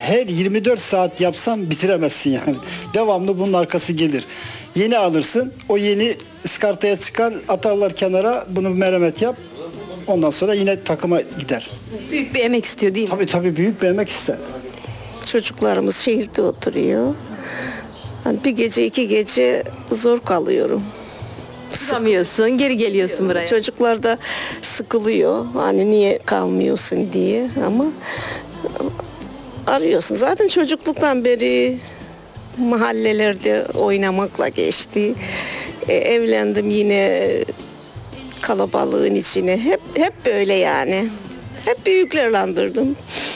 her 24 saat yapsan bitiremezsin yani. Devamlı bunun arkası gelir. Yeni alırsın, o yeni ıskartaya çıkar, atarlar kenara, bunu merhamet yap. Ondan sonra yine takıma gider. Büyük bir emek istiyor değil mi? Tabii büyük bir emek ister. Çocuklarımız şehirde oturuyor. Hani bir gece 2 gece zor kalıyorum. Tutamıyorsun, geri geliyorsun buraya. Çocuklar da sıkılıyor. Hani niye kalmıyorsun diye ama arıyorsun. Zaten çocukluktan beri mahallelerde oynamakla geçti. Evlendim yine kalabalığın içine. Hep böyle yani. Hep büyüklerle andırdım.